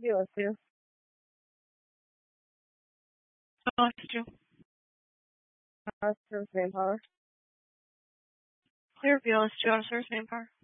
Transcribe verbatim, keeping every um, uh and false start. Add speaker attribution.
Speaker 1: Be with you.
Speaker 2: I lost you.
Speaker 1: Uh, serve same power.
Speaker 2: Clear view, let's do our same power.